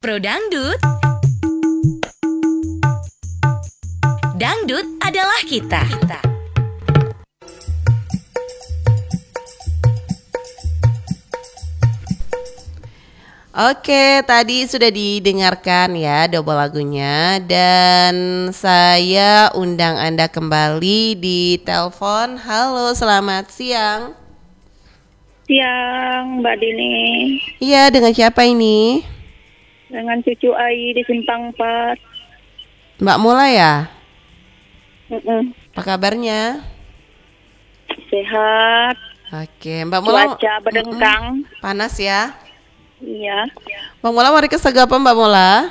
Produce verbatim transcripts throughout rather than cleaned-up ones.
Pro Dangdut. Dangdut adalah kita. Oke, tadi sudah didengarkan ya double lagunya. Dan saya undang Anda kembali di telepon. Halo, selamat siang. Siang, Mbak Dini. Iya, dengan siapa ini? Dengan cucu Ai di Simpang empat. Mbak Mola ya? Mm-mm. Apa kabarnya? Sehat. Oke, Mbak Mola. Cuaca berdengkang. Mm-mm. Panas ya? Iya. Mbak Mola mau request lagu apa Mbak Mola?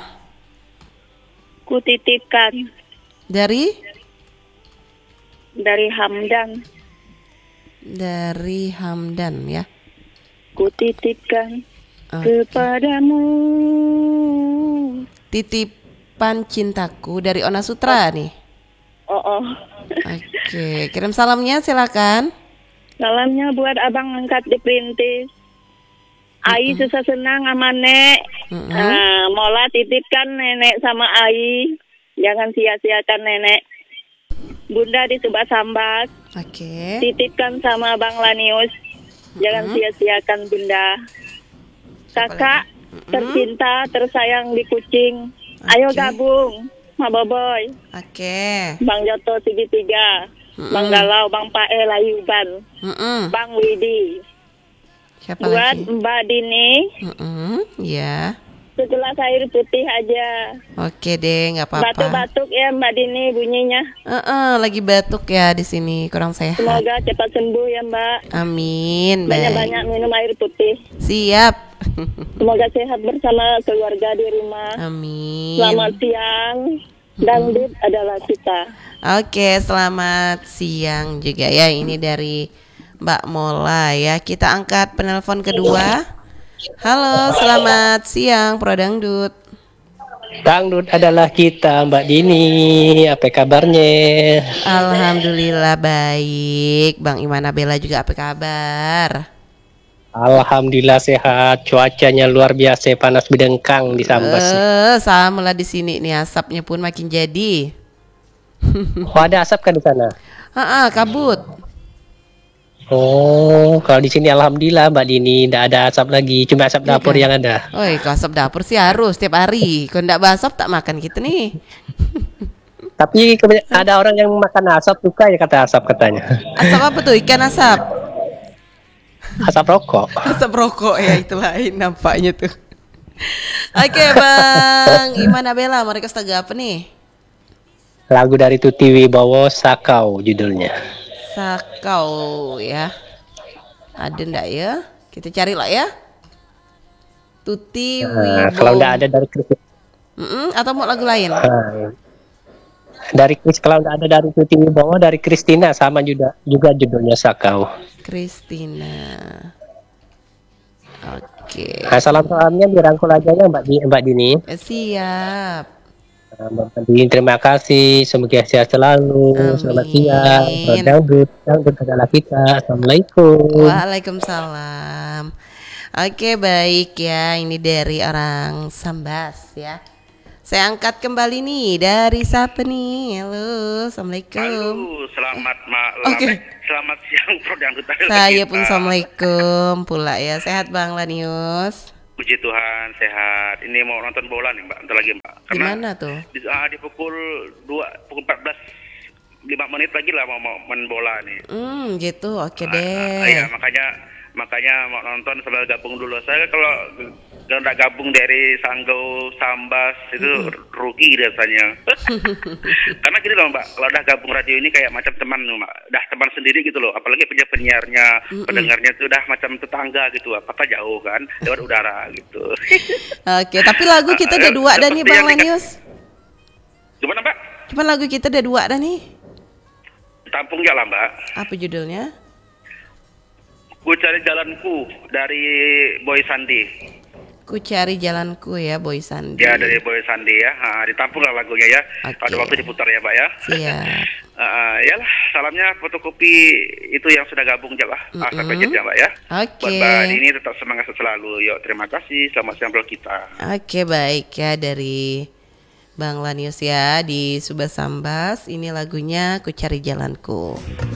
Kutitipkan Dari? dari Hamdan. Dari Hamdan ya. Kutitipkan Oke. kepadamu. Titipan cintaku dari Ona Sutra nih. Oh, oh. Oke, kirim salamnya silakan. Salamnya buat abang angkat di Perintis. Ai susah senang sama Nek. Mm-mm. Ah, Mola titipkan nenek sama Ai. Jangan sia-siakan nenek. Bunda di Subak Sambas. Oke. Titipkan sama Bang Lanius. Jangan Mm-mm. sia-siakan Bunda. Kakak tercinta, tersayang di Kucing. Ayo Oke. gabung, Ma Boboy. Oke. Bang Joto segitiga. Mm-mm. Bang Galau, Bang Pae Layuban. Mm-mm. Bang Widi. Siapa Buat lagi? Mbak Dini, Mm-mm. Ya. segelas air putih aja. Oke deh, nggak apa-apa. Batuk-batuk ya Mbak Dini bunyinya. Uh-uh, lagi batuk ya di sini, kurang sehat. Semoga cepat sembuh ya Mbak. Amin. Baik. Banyak-banyak minum air putih. Siap. Semoga sehat bersama keluarga di rumah. Amin. Selamat siang. Dangdut adalah kita. Oke, selamat siang juga ya. Ini dari Mbak Mola ya. Kita angkat penelpon kedua. Halo, selamat siang Pro Dangdut. Dangdut adalah kita, Mbak Dini. Apa kabarnya? Alhamdulillah baik. Bang Imana Bella juga apa kabar? Alhamdulillah sehat. Cuacanya luar biasa, panas berdengkang di Sambas. Eh, sama lah di sini nih, asapnya pun makin jadi. Oh, ada asap kan di sana? Ah, ah, kabut. Oh, kalau di sini alhamdulillah Mbak Dini tidak ada asap lagi, cuma asap Iya dapur kan? yang ada. Oi, kalau asap dapur sih harus tiap hari. Kalau enggak basap tak makan kita nih. Tapi kebany- ada orang yang makan asap suka ya kata asap katanya. Asap apa tuh? Ikan asap. Asap rokok. Asap rokok ya, itu lain nampaknya tuh. Oke, Bang Imana Bella mau request lagu apa nih? Lagu dari Tuti Wibowo, Sakau judulnya. Sakau ya. Ada ndak ya? Kita cari lah ya. Tuti Nah, Wibowo. kalau tidak ada dari Kris, Mm-mm, atau mau lagu lain? nah, dari Kris kalau tidak ada dari Tuti Wibowo, dari Kristina sama juga juga judulnya Sakau. Kristina. Oke. Nah, salam-salamnya dirangkul aja ya Mbak, Di- Mbak Dini. Eh, siap. Nah, Mbak Dini terima kasih, semoga sehat selalu. Amin. Selamat siang. Dangdut, dangdut adalah kita. Assalamualaikum. Waalaikumsalam. Oke, baik ya. Ini dari orang Sambas ya. Saya angkat kembali nih dari siapa nih? Halo, assalamualaikum. Halo, selamat malam. Oke. Eh, Selamat siang, Pro Dangdut. Saya pun assalamualaikum pula ya. Sehat Bang Lanius. Puji Tuhan, sehat. Ini mau nonton bola nih, Mbak. Bentar lagi, Mbak. Di mana tuh? Di, ah, di pukul dua, pukul empat belas, lima menit lagi lah mau, mau main bola nih. Hmm, gitu. Oke Ah, ah, iya, deh. makanya makanya mau nonton sambil gabung dulu. Saya kalau kalau nggak gabung dari Sanggau Sambas itu rugi rasanya. Karena gini loh Mbak, kalau udah gabung radio ini kayak macam teman loh, Mbak. Udah teman sendiri gitu loh. Apalagi penyiar-penyiarnya, pendengarnya itu udah macam tetangga gitu. Apakah jauh kan lewat udara gitu. Oke, tapi lagu kita udah dua dah nih Seperti Bang yang dikat- Lanius. Gimana Mbak? Cuma lagu kita udah dua dah nih. Tampung jalan Mbak. Apa judulnya? Ku cari jalanku dari Boy Sandi. Ku cari jalanku ya, Boy Sandi. Ya dari Boy Sandi ya. Ah, ditampung lah lagunya ya. Oke. Pada waktu diputar ya Mbak ya. Siap. Ah, ya lah. salamnya fotokopi itu yang sudah gabung aja lah, Mm-mm. asal budget ya Mbak ya. Oke. Buat Mbak ini tetap semangat selalu. Yuk, terima kasih. Selamat siang bro kita. Oke, baik ya, dari Bang Lanius ya di Subas Sambas. Ini lagunya Ku Cari Jalanku.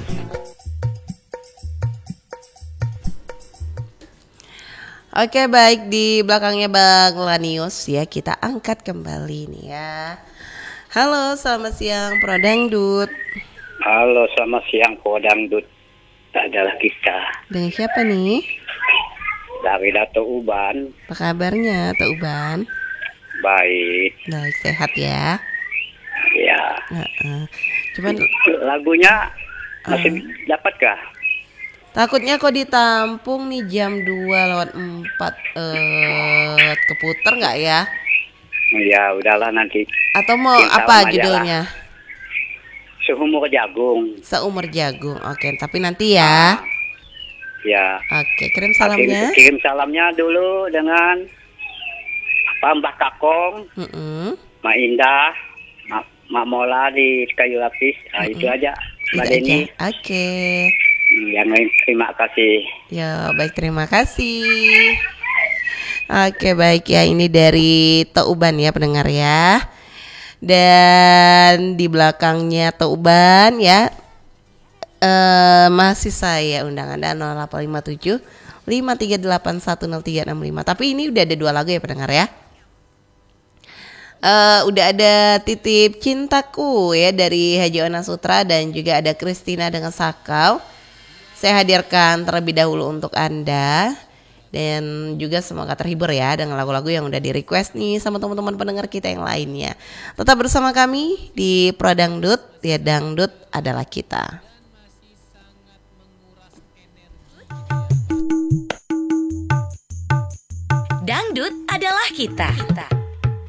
Oke, baik, di belakangnya Bang Lanius ya, kita angkat kembali nih ya. Halo, selamat siang Pro Dangdut. Halo, selamat siang Pro Dangdut. Adalah kita Dengan siapa nih? dari Dato Uban. Apa kabarnya, Tok Uban? Baik, Baik, sehat ya. ya. Heeh. Cuman Lagunya masih dapatkah? takutnya kok ditampung nih jam dua lewat empat, eh keputer nggak ya? Ya, udahlah nanti. Atau mau Bikin apa salam aja judulnya? Seumur jagung. Seumur Jagung. Oke, tapi nanti ya. Ya. Oke, kirim salamnya. Kirim, kirim salamnya dulu dengan apa Mbah Kakong, Mm-mm. Mak Indah, Mak, Mak Mola di Kayu Lapis. Nah, itu aja. Mbak Itu Deni. aja. Oke. Yang lain terima kasih. Ya, baik, terima kasih. Oke, baik ya, ini dari Tok Uban ya pendengar ya. Dan di belakangnya Tok Uban ya, eh, masih saya undang Anda nol delapan lima tujuh lima tiga delapan satu nol tiga enam lima. Tapi ini udah ada dua lagu ya pendengar ya. Eh, udah ada Titip Cintaku ya dari Haji Ona Sutra, dan juga ada Christina dengan Sakau. Saya hadirkan terlebih dahulu untuk Anda, dan juga semoga terhibur ya dengan lagu-lagu yang udah di request nih sama teman-teman pendengar kita yang lainnya. Tetap bersama kami di Pro Dangdut, ya Dangdut adalah kita. Dangdut adalah kita.